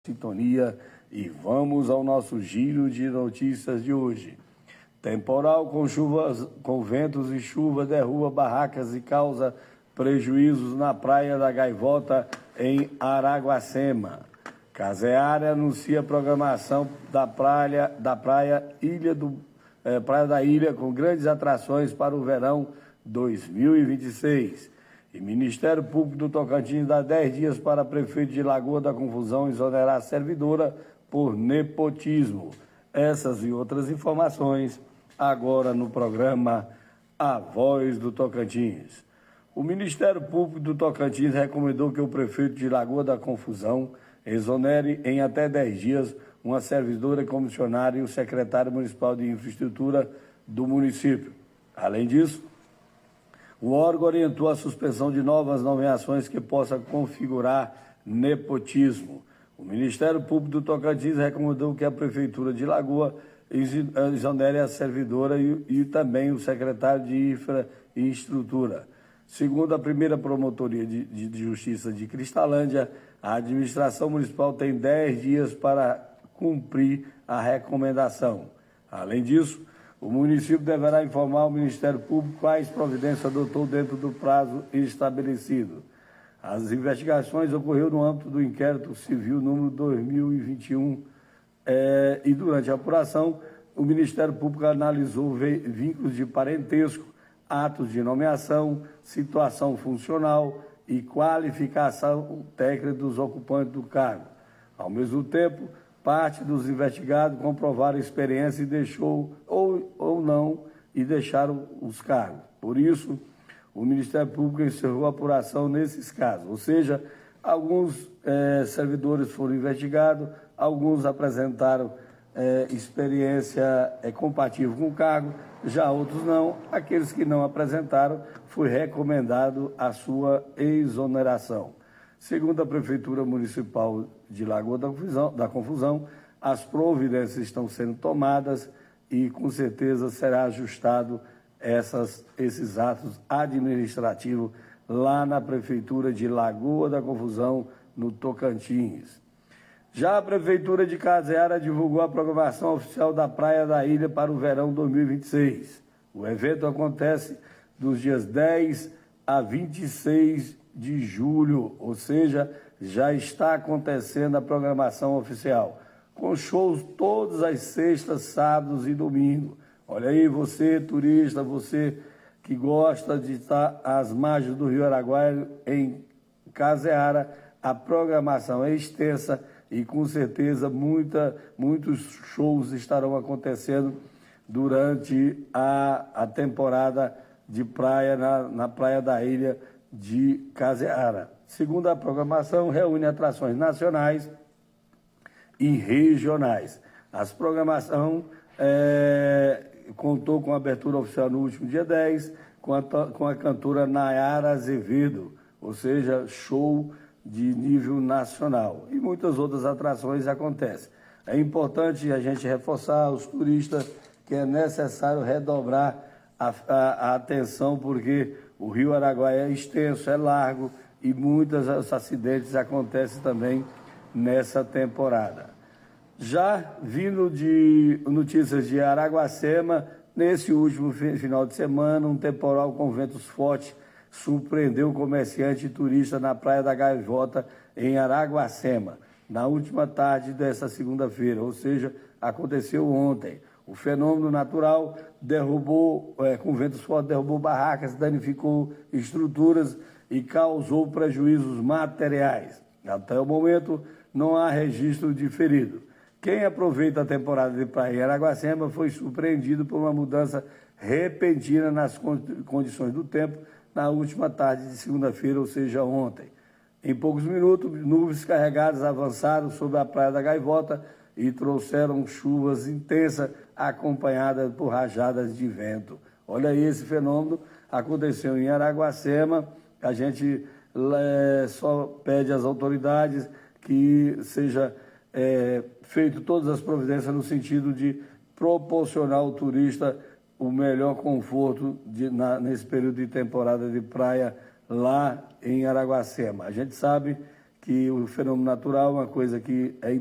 Sintonia e vamos ao nosso giro de notícias de hoje. Temporal com ventos e chuva derruba barracas e causa prejuízos na Praia da Gaivota, em Araguacema. Caseara anuncia programação da Praia da Ilha com grandes atrações para o verão 2026. E Ministério Público do Tocantins dá 10 dias para prefeito de Lagoa da Confusão exonerar a servidora por nepotismo. Essas e outras informações agora no programa A Voz do Tocantins. O Ministério Público do Tocantins recomendou que o prefeito de Lagoa da Confusão exonere em até 10 dias uma servidora comissionária e o secretário municipal de infraestrutura do município. Além disso, o órgão orientou a suspensão de novas nomeações que possam configurar nepotismo. O Ministério Público do Tocantins recomendou que a Prefeitura de Lagoa exonere a servidora e também o secretário de Infraestrutura. Segundo a primeira Promotoria de Justiça de Cristalândia, a administração municipal tem 10 dias para cumprir a recomendação. Além disso, o município deverá informar o Ministério Público quais providências adotou dentro do prazo estabelecido. As investigações ocorreram no âmbito do inquérito civil número 2021 e durante a apuração, o Ministério Público analisou vínculos de parentesco, atos de nomeação, situação funcional e qualificação técnica dos ocupantes do cargo. Ao mesmo tempo, parte dos investigados comprovaram experiência e deixaram os cargos. Por isso, o Ministério Público encerrou a apuração nesses casos. Ou seja, alguns servidores foram investigados, alguns apresentaram experiência compatível com o cargo, já outros não. Aqueles que não apresentaram, foi recomendado a sua exoneração. Segundo a Prefeitura Municipal de Lagoa da Confusão, as providências estão sendo tomadas e, com certeza, será ajustado esses atos administrativos lá na Prefeitura de Lagoa da Confusão, no Tocantins. Já a Prefeitura de Caseara divulgou a programação oficial da Praia da Ilha para o verão 2026. O evento acontece dos dias 10 a 26 de julho, ou seja, já está acontecendo a programação oficial, com shows todas as sextas, sábados e domingos. Olha aí, você turista, você que gosta de estar às margens do Rio Araguaia, em Caseara, a programação é extensa e com certeza muitos shows estarão acontecendo durante a temporada de praia na Praia da Ilha de Caseara. Segundo a programação, reúne atrações nacionais e regionais. A programação contou com a abertura oficial no último dia 10, com a cantora Nayara Azevedo, ou seja, show de nível nacional. E muitas outras atrações acontecem. É importante a gente reforçar aos turistas que é necessário redobrar a atenção, porque o Rio Araguaia é extenso, é largo e muitos acidentes acontecem também nessa temporada. Já vindo de notícias de Araguacema, nesse último final de semana, um temporal com ventos fortes surpreendeu o comerciante e turista na Praia da Gaivota, em Araguacema, na última tarde dessa segunda-feira, ou seja, aconteceu ontem. O fenômeno natural com ventos fortes, derrubou barracas, danificou estruturas e causou prejuízos materiais. Até o momento, não há registro de ferido. Quem aproveita a temporada de praia em Araguacema foi surpreendido por uma mudança repentina nas condições do tempo na última tarde de segunda-feira, ou seja, ontem. Em poucos minutos, nuvens carregadas avançaram sobre a Praia da Gaivota e trouxeram chuvas intensas acompanhadas por rajadas de vento. Olha aí, esse fenômeno aconteceu em Araguacema. A gente só pede às autoridades que seja feito todas as providências no sentido de proporcionar ao turista o melhor conforto nesse período de temporada de praia lá em Araguacema. A gente sabe que o fenômeno natural é uma coisa que é